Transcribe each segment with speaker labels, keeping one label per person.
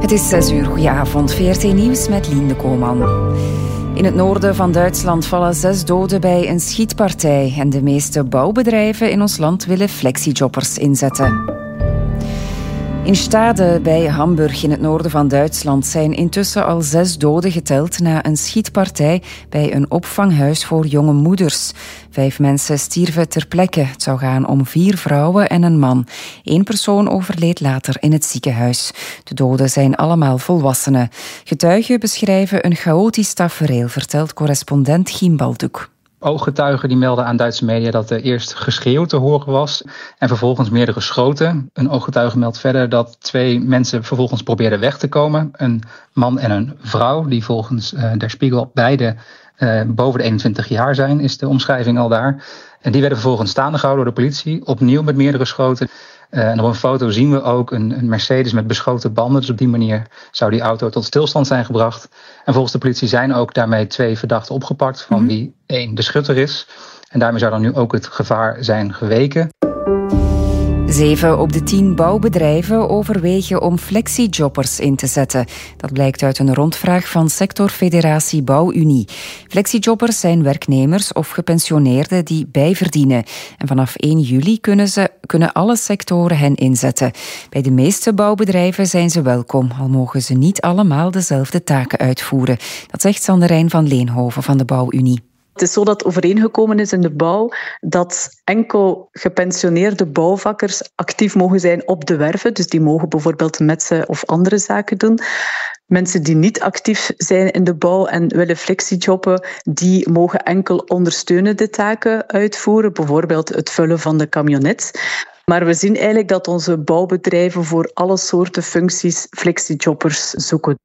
Speaker 1: Het is 6:00. Goedenavond. VRT Nieuws met Lien de Koolman. In het noorden van Duitsland vallen 6 doden bij een schietpartij. En de meeste bouwbedrijven in ons land willen flexijobbers inzetten. In Stade bij Hamburg in het noorden van Duitsland zijn intussen al 6 doden geteld na een schietpartij bij een opvanghuis voor jonge moeders. 5 mensen stierven ter plekke. Het zou gaan om 4 vrouwen en een man. 1 persoon overleed later in het ziekenhuis. De doden zijn allemaal volwassenen. Getuigen beschrijven een chaotisch tafereel, vertelt correspondent Giem Balduk.
Speaker 2: Ooggetuigen die melden aan Duitse media dat er eerst geschreeuw te horen was en vervolgens meerdere schoten. Een ooggetuige meldt verder dat 2 mensen vervolgens probeerden weg te komen. Een man en een vrouw die volgens Der Spiegel beide boven de 21 jaar zijn, is de omschrijving al daar. En die werden vervolgens staande gehouden door de politie, opnieuw met meerdere schoten. En op een foto zien we ook een Mercedes met beschoten banden. Dus op die manier zou die auto tot stilstand zijn gebracht. En volgens de politie zijn ook daarmee 2 verdachten opgepakt, van wie 1 de schutter is. En daarmee zou dan nu ook het gevaar zijn geweken.
Speaker 1: 7 op de 10 bouwbedrijven overwegen om flexijobbers in te zetten. Dat blijkt uit een rondvraag van sectorfederatie Bouwunie. Flexijobbers zijn werknemers of gepensioneerden die bijverdienen. En vanaf 1 juli kunnen alle sectoren hen inzetten. Bij de meeste bouwbedrijven zijn ze welkom, al mogen ze niet allemaal dezelfde taken uitvoeren. Dat zegt Sanderijn van Leenhoven van de Bouwunie.
Speaker 3: Het is zo dat overeengekomen is in de bouw dat enkel gepensioneerde bouwvakkers actief mogen zijn op de werven. Dus die mogen bijvoorbeeld metsen of andere zaken doen. Mensen die niet actief zijn in de bouw en willen flexijobben, die mogen enkel ondersteunende taken uitvoeren. Bijvoorbeeld het vullen van de camionet. Maar we zien eigenlijk dat onze bouwbedrijven voor alle soorten functies flexijobbers zoeken.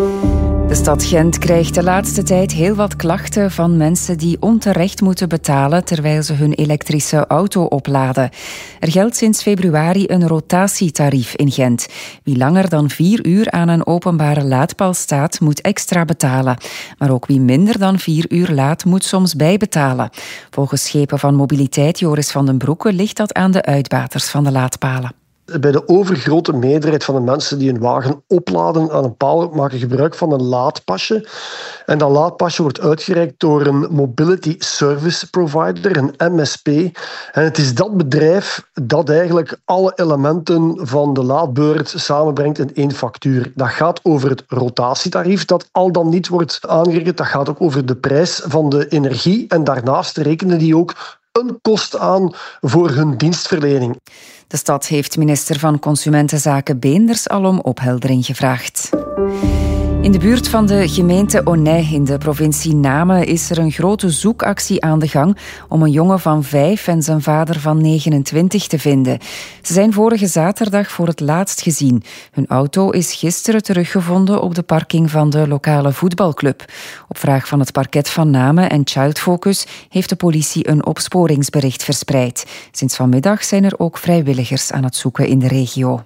Speaker 1: De stad Gent krijgt de laatste tijd heel wat klachten van mensen die onterecht moeten betalen terwijl ze hun elektrische auto opladen. Er geldt sinds februari een rotatietarief in Gent. Wie langer dan 4 uur aan een openbare laadpaal staat, moet extra betalen. Maar ook wie minder dan 4 uur laat, moet soms bijbetalen. Volgens Schepen van Mobiliteit Joris van den Broeke ligt dat aan de uitbaters van de laadpalen.
Speaker 4: Bij de overgrote meerderheid van de mensen die een wagen opladen aan een paal maken gebruik van een laadpasje. En dat laadpasje wordt uitgereikt door een Mobility Service Provider, een MSP. En het is dat bedrijf dat eigenlijk alle elementen van de laadbeurt samenbrengt in 1 factuur. Dat gaat over het rotatietarief dat al dan niet wordt aangerekend. Dat gaat ook over de prijs van de energie. En daarnaast rekenen die ook een kost aan voor hun dienstverlening.
Speaker 1: De stad heeft minister van Consumentenzaken Beenders al om opheldering gevraagd. In de buurt van de gemeente Onnij in de provincie Namen is er een grote zoekactie aan de gang om een jongen van 5 en zijn vader van 29 te vinden. Ze zijn vorige zaterdag voor het laatst gezien. Hun auto is gisteren teruggevonden op de parking van de lokale voetbalclub. Op vraag van het parket van Namen en Child Focus heeft de politie een opsporingsbericht verspreid. Sinds vanmiddag zijn er ook vrijwilligers aan het zoeken in de regio.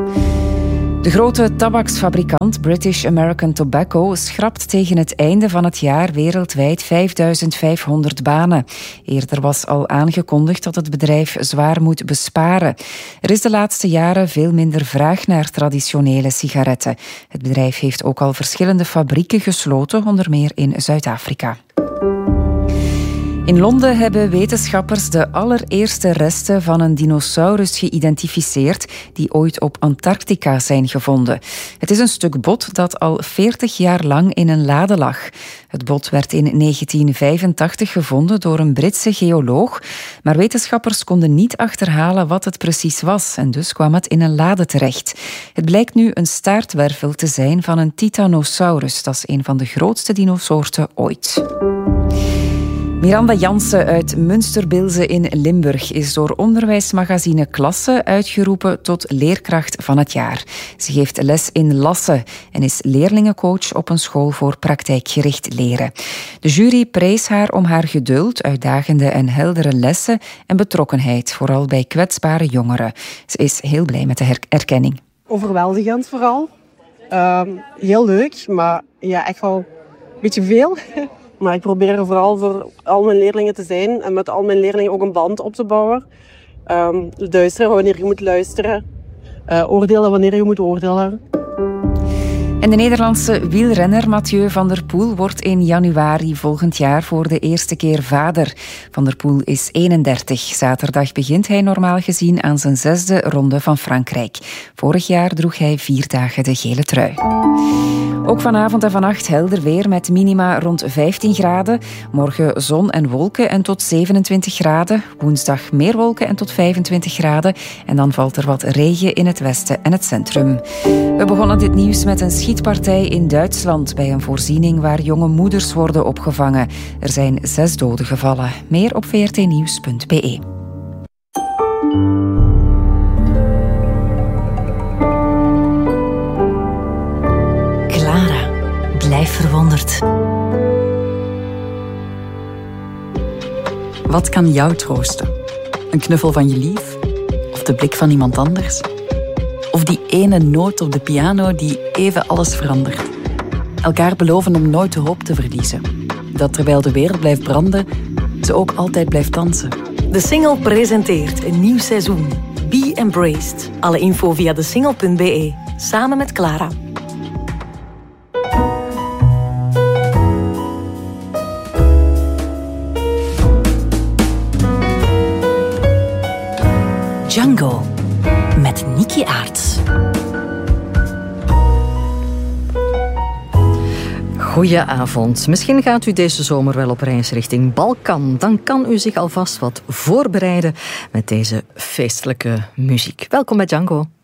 Speaker 1: De grote tabaksfabrikant British American Tobacco schrapt tegen het einde van het jaar wereldwijd 5500 banen. Eerder was al aangekondigd dat het bedrijf zwaar moet besparen. Er is de laatste jaren veel minder vraag naar traditionele sigaretten. Het bedrijf heeft ook al verschillende fabrieken gesloten, onder meer in Zuid-Afrika. In Londen hebben wetenschappers de allereerste resten van een dinosaurus geïdentificeerd die ooit op Antarctica zijn gevonden. Het is een stuk bot dat al 40 jaar lang in een lade lag. Het bot werd in 1985 gevonden door een Britse geoloog, maar wetenschappers konden niet achterhalen wat het precies was en dus kwam het in een lade terecht. Het blijkt nu een staartwervel te zijn van een Titanosaurus. Dat is een van de grootste dinosoorten ooit. Miranda Jansen uit Münsterbilze in Limburg is door onderwijsmagazine Klasse uitgeroepen tot leerkracht van het jaar. Ze geeft les in Lasse en is leerlingencoach op een school voor praktijkgericht leren. De jury prees haar om haar geduld, uitdagende en heldere lessen en betrokkenheid, vooral bij kwetsbare jongeren. Ze is heel blij met de erkenning.
Speaker 5: Overweldigend vooral. Heel leuk, maar ja, echt wel een beetje veel. Maar ik probeer er vooral voor al mijn leerlingen te zijn en met al mijn leerlingen ook een band op te bouwen. Luisteren wanneer je moet luisteren. Oordelen wanneer je moet oordelen.
Speaker 1: En de Nederlandse wielrenner Mathieu van der Poel wordt in januari volgend jaar voor de eerste keer vader. Van der Poel is 31. Zaterdag begint hij normaal gezien aan zijn 6e ronde van Frankrijk. Vorig jaar droeg hij 4 dagen de gele trui. Ook vanavond en vannacht helder weer met minima rond 15 graden. Morgen zon en wolken en tot 27 graden. Woensdag meer wolken en tot 25 graden. En dan valt er wat regen in het westen en het centrum. We begonnen dit nieuws met een schietpartij in Duitsland bij een voorziening waar jonge moeders worden opgevangen. Er zijn 6 doden gevallen. Meer op vrtnieuws.be.
Speaker 6: Clara, blijf verwonderd. Wat kan jou troosten? Een knuffel van je lief? Of de blik van iemand anders? Of die ene noot op de piano die even alles verandert? Elkaar beloven om nooit de hoop te verliezen. Dat terwijl de wereld blijft branden, ze ook altijd blijft dansen.
Speaker 7: De Single presenteert een nieuw seizoen. Be Embraced. Alle info via desingle.be. Samen met Clara.
Speaker 6: Django met Nicky Aarts.
Speaker 8: Goedenavond. Misschien gaat u deze zomer wel op reis richting Balkan. Dan kan u zich alvast wat voorbereiden met deze feestelijke muziek. Welkom bij Django.